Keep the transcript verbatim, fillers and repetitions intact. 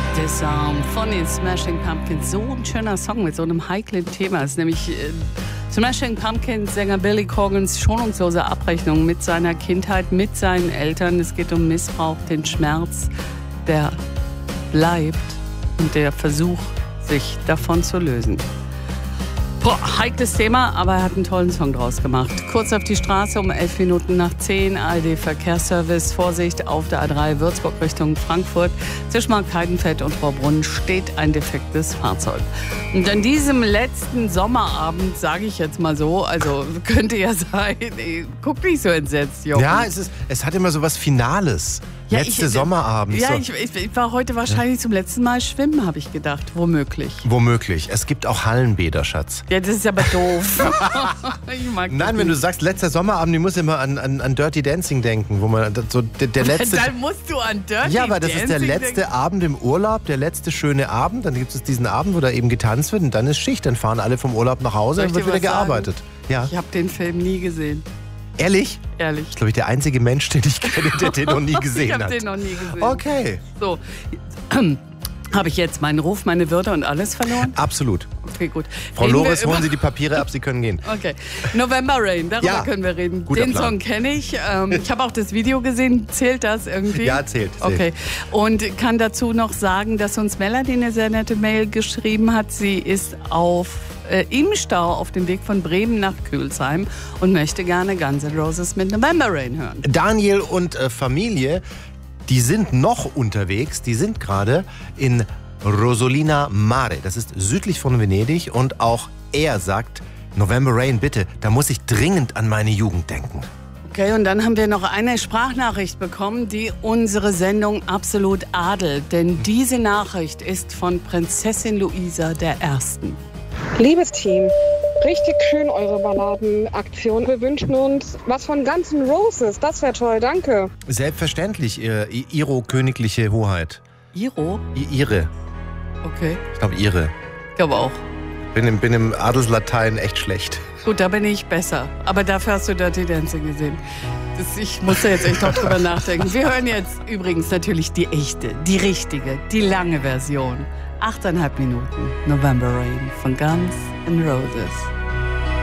Disarm von den Smashing Pumpkins. So ein schöner Song mit so einem heiklen Thema. Es ist nämlich äh, Smashing Pumpkins Sänger Billy Corgans schonungslose Abrechnung mit seiner Kindheit, mit seinen Eltern. Es geht um Missbrauch, den Schmerz, der bleibt und der Versuch, sich davon zu lösen. Boah, heikles Thema, aber er hat einen tollen Song draus gemacht. Kurz auf die Straße um elf Minuten nach zehn. A R D-Verkehrsservice. Vorsicht auf der A drei Würzburg Richtung Frankfurt. Zwischen Mark Heidenfeld und Rohrbrunn steht ein defektes Fahrzeug. Und an diesem letzten Sommerabend, sage ich jetzt mal so, also könnte ja sein, ey, guck nicht so entsetzt, Jochen. Ja, es, ist, es hat immer so was Finales. Ja, Letzte ich, Sommerabend. Ja, so. ich, ich, ich war heute wahrscheinlich ja. zum letzten Mal schwimmen, habe ich gedacht. Womöglich. Womöglich. Es gibt auch Hallenbäder, Schatz. Ja, das ist aber doof. Ich mag Nein, wenn du sagst, letzter Sommerabend, ich muss immer an, an, an Dirty Dancing denken, wo man so der, der letzte. Dann musst du an Dirty Dancing. Ja, weil das ist der letzte denken. Abend im Urlaub, der letzte schöne Abend. Dann gibt es diesen Abend, wo da eben getanzt wird und dann ist Schicht. Dann fahren alle vom Urlaub nach Hause und wird wieder gearbeitet. Ja. Ich habe den Film nie gesehen. Ehrlich? Ehrlich. Ich glaube, ich der einzige Mensch, den ich kenne, der den noch nie gesehen ich hat. Ich habe den noch nie gesehen. Okay. So. Habe ich jetzt meinen Ruf, meine Würde und alles verloren? Absolut. Okay, gut. Frau Reden Loris, holen Sie die Papiere ab, Sie können gehen. Okay. November Rain, darüber ja. können wir reden. Guter Den Plan. Song kenne ich. Ähm, ich habe auch das Video gesehen. Zählt das irgendwie? Ja, zählt, zählt. Okay. Und kann dazu noch sagen, dass uns Melanie eine sehr nette Mail geschrieben hat. Sie ist auf äh, im Stau auf dem Weg von Bremen nach Kühlsheim und möchte gerne Guns N' Roses mit November Rain hören. Daniel und äh, Familie, die sind noch unterwegs. Die sind gerade in Rosolina Mare. Das ist südlich von Venedig und auch er sagt, November Rain, bitte, da muss ich dringend an meine Jugend denken. Okay, und dann haben wir noch eine Sprachnachricht bekommen, die unsere Sendung absolut adelt. Denn diese Nachricht ist von Prinzessin Luisa der Ersten. Liebes Team, richtig schön eure Balladenaktion. Wir wünschen uns was von Guns N' Roses. Das wäre toll, danke. Selbstverständlich, ihr, Ihre königliche Hoheit. Iro? I, ihre. Okay. Ich glaube, ihre. Ich glaube auch. Bin im, bin im Adelslatein echt schlecht. Gut, da bin ich besser. Aber dafür hast du Dirty Dancing gesehen. Das, ich muss da jetzt echt noch drüber nachdenken. Wir hören jetzt übrigens natürlich die echte, die richtige, die lange Version. Achteinhalb Minuten November Rain von Guns N' Roses.